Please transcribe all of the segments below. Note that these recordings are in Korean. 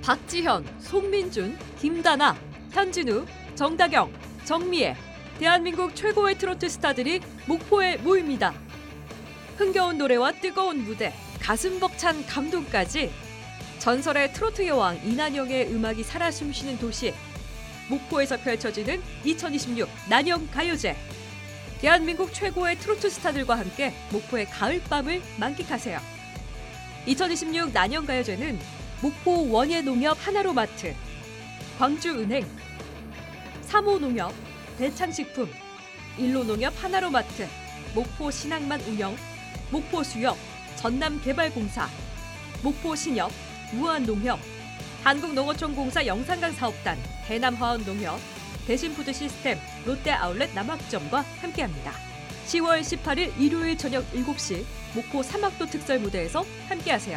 박지현, 송민준, 김다나, 현진우, 정다경, 정미애, 대한민국 최고의 트로트 스타들이 목포에 모입니다. 흥겨운 노래와 뜨거운 무대, 가슴 벅찬 감동까지 전설의 트로트 여왕 이난영의 음악이 살아 숨쉬는 도시 목포에서 펼쳐지는 2026 난영가요제. 대한민국 최고의 트로트 스타들과 함께 목포의 가을밤을 만끽하세요. 2026 난영가요제는 목포 원예농협 하나로마트, 광주은행, 삼호농협, 대창식품, 일로농협 하나로마트, 목포신항만 운영, 목포수협, 전남개발공사, 목포신협, 무한농협, 한국농어촌공사 영산강 사업단, 대남화원농협, 대신푸드시스템, 롯데아울렛 남학점과 함께합니다. 10월 18일 일요일 저녁 7시 목포 삼학도 특설 무대에서 함께하세요.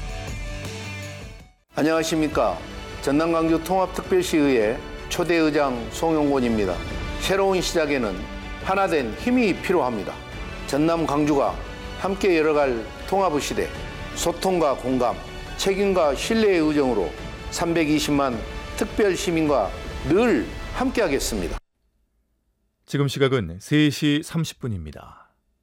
안녕하십니까. 전남광주 통합특별시의회 초대의장 송용곤입니다. 새로운 시작에는 하나된 힘이 필요합니다. 전남광주가 함께 열어갈 통합의 시대, 소통과 공감, 책임과 신뢰의 의정으로 320만 특별시민과 늘 함께하겠습니다. 지금 시각은 3시 30분입니다.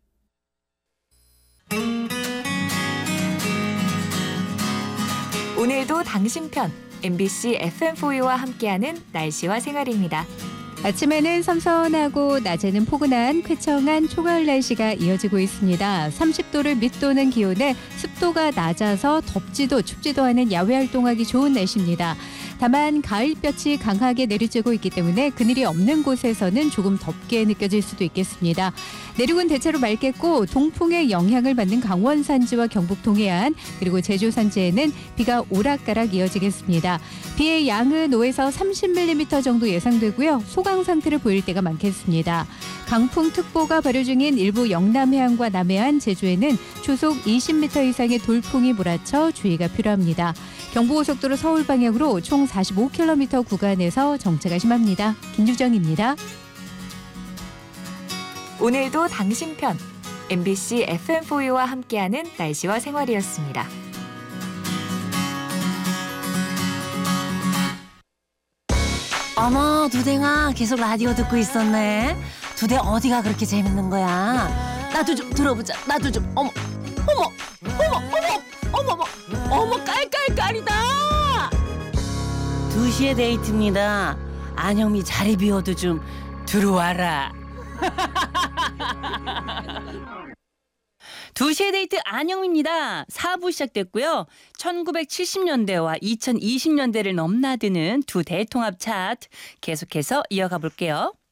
오늘도 당신 편 MBC FM4U와 함께하는 날씨와 생활입니다. 아침에는 선선하고 낮에는 포근한 쾌청한 초가을 날씨가 이어지고 있습니다. 30도를 밑도는 기온에 습도가 낮아서 덥지도 춥지도 않은 야외 활동하기 좋은 날씨입니다. 다만 가을볕이 강하게 내리쬐고 있기 때문에 그늘이 없는 곳에서는 조금 덥게 느껴질 수도 있겠습니다. 내륙은 대체로 맑겠고 동풍의 영향을 받는 강원 산지와 경북 동해안 그리고 제주 산지에는 비가 오락가락 이어지겠습니다. 비의 양은 5에서 30mm 정도 예상되고요. 소강 상태를 보일 때가 많겠습니다. 강풍특보가 발효 중인 일부 영남 해안과 남해안, 제주에는 초속 20m 이상의 돌풍이 몰아쳐 주의가 필요합니다. 경부고속도로 서울 방향으로 총 45km 구간에서 정체가 심합니다. 김유정입니다. 오늘도 당신 편 MBC FM4U와 함께하는 날씨와 생활이었습니다. 어머, 두댕아, 계속 라디오 듣고 있었네. 두댕 어디가 그렇게 재밌는 거야? 나도 좀 들어보자. 나도 좀. 어머, 어머, 어머, 어머, 어머, 어머, 어머, 깔깔깔이다. 2시에 데이트입니다. 안영미 자리 비워도 좀 들어와라. 2시에 데이트 안영미입니다. 4부 시작됐고요. 1970년대와 2020년대를 넘나드는 두 대통합 차트 계속해서 이어가 볼게요.